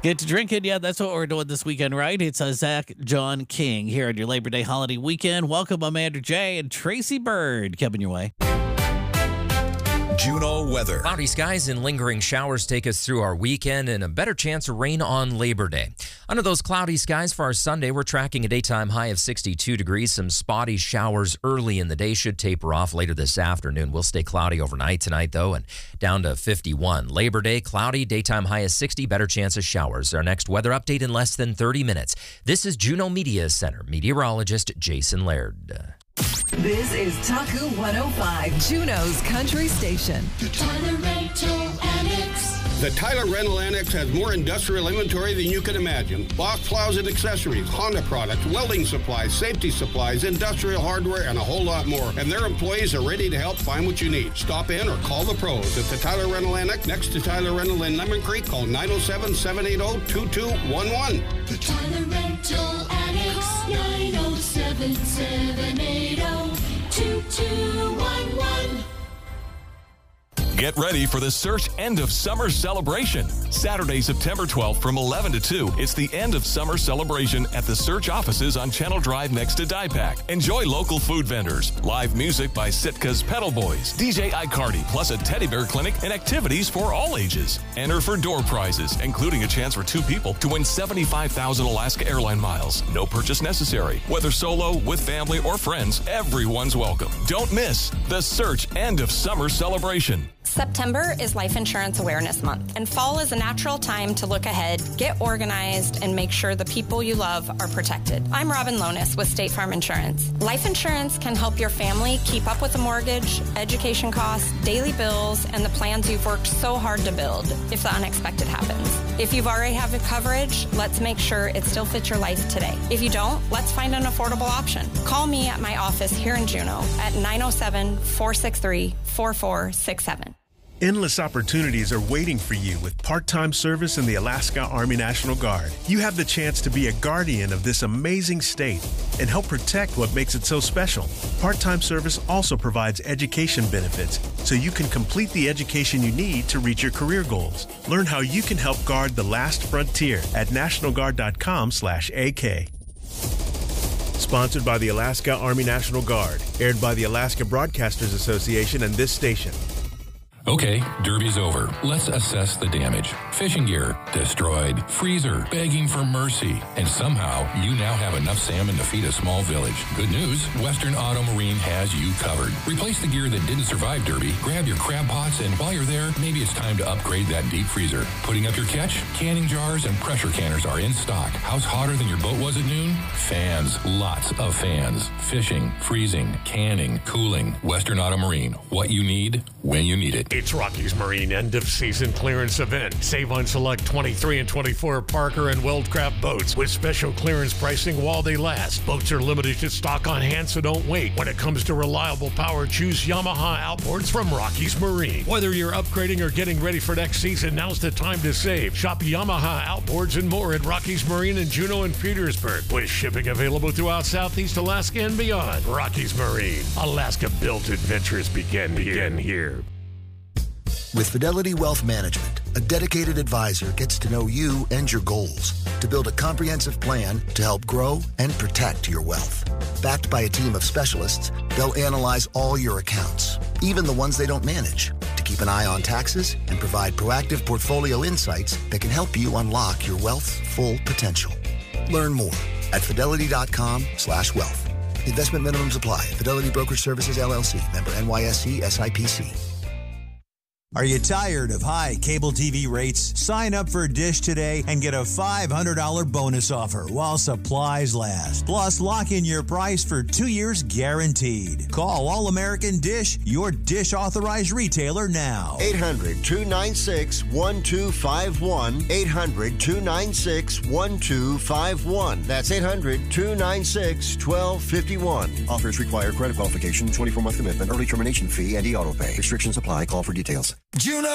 Get to drinking. Yeah, that's what we're doing this weekend, right? It's Zach John King here on your Labor Day holiday weekend. Welcome, Amanda J. and Tracy Bird coming your way. Juneau weather. Cloudy skies and lingering showers take us through our weekend and a better chance of rain on Labor Day. Under those cloudy skies for our Sunday, we're tracking a daytime high of 62 degrees. Some spotty showers early in the day should taper off later this afternoon. We'll stay cloudy overnight tonight, though, and down to 51. Labor Day, cloudy, daytime high of 60, better chance of showers. Our next weather update in less than 30 minutes. This is Juneau Media Center meteorologist Jason Laird. This is Taku 105, Juneau's country station. The Tyler Rental Annex. The Tyler Rental Annex has more industrial inventory than you can imagine. Boss plows and accessories, Honda products, welding supplies, safety supplies, industrial hardware, and a whole lot more. And their employees are ready to help find what you need. Stop in or call the pros at the Tyler Rental Annex next to Tyler Rental in Lemon Creek. Call 907-780-2211. The Tyler Rental Annex. 907-780-2211. Get ready for the Search End of Summer Celebration. Saturday, September 12th from 11 to 2. It's the End of Summer Celebration at the Search offices on Channel Drive next to DiePack. Enjoy local food vendors, live music by Sitka's Pedal Boys, DJ Icardi, plus a teddy bear clinic and activities for all ages. Enter for door prizes, including a chance for 2 people to win 75,000 Alaska Airline miles. No purchase necessary. Whether solo, with family, or friends, everyone's welcome. Don't miss the Search End of Summer Celebration. September is Life Insurance Awareness Month, and fall is a natural time to look ahead, get organized, and make sure the people you love are protected. I'm Robin Lonis with State Farm Insurance. Life insurance can help your family keep up with the mortgage, education costs, daily bills, and the plans you've worked so hard to build if the unexpected happens. If you've already have a coverage, let's make sure it still fits your life today. If you don't, let's find an affordable option. Call me at my office here in Juneau at 907-463-4467. Endless opportunities are waiting for you with part-time service in the Alaska Army National Guard. You have the chance to be a guardian of this amazing state and help protect what makes it so special. Part-time service also provides education benefits, so you can complete the education you need to reach your career goals. Learn how you can help guard the last frontier at nationalguard.com/AK. Sponsored by the Alaska Army National Guard. Aired by the Alaska Broadcasters Association and this station. Okay, Derby's over. Let's assess the damage. Fishing gear, destroyed. Freezer, begging for mercy. And somehow, you now have enough salmon to feed a small village. Good news, Western Auto Marine has you covered. Replace the gear that didn't survive Derby, grab your crab pots, and while you're there, maybe it's time to upgrade that deep freezer. Putting up your catch? Canning jars and pressure canners are in stock. House hotter than your boat was at noon? Fans, lots of fans. Fishing, freezing, canning, cooling. Western Auto Marine, what you need, when you need it. It's Rockies Marine end-of-season clearance event. Save on select 23 and 24 Parker and Weldcraft boats with special clearance pricing while they last. Boats are limited to stock on hand, so don't wait. When it comes to reliable power, choose Yamaha outboards from Rockies Marine. Whether you're upgrading or getting ready for next season, now's the time to save. Shop Yamaha outboards and more at Rockies Marine in Juneau and Petersburg, with shipping available throughout Southeast Alaska and beyond. Rockies Marine. Alaska-built adventures begin here. With Fidelity Wealth Management, a dedicated advisor gets to know you and your goals to build a comprehensive plan to help grow and protect your wealth. Backed by a team of specialists, they'll analyze all your accounts, even the ones they don't manage, to keep an eye on taxes and provide proactive portfolio insights that can help you unlock your wealth's full potential. Learn more at fidelity.com/wealth. Investment minimums apply. Fidelity Brokerage Services, LLC. Member NYSE SIPC. Are you tired of high cable TV rates? Sign up for Dish today and get a $500 bonus offer while supplies last. Plus, lock in your price for 2 years guaranteed. Call All American Dish, your Dish authorized retailer now. 800-296-1251. 800-296-1251. That's 800-296-1251. Offers require credit qualification, 24-month commitment, early termination fee, and e-auto pay. Restrictions apply. Call for details. Juneau